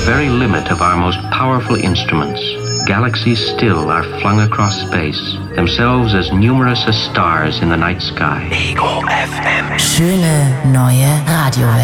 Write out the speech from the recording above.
very limit of our most powerful instruments, galaxies still are flung across space, themselves as numerous as stars in the night sky. Ego FM. Schöne neue Radiowelt.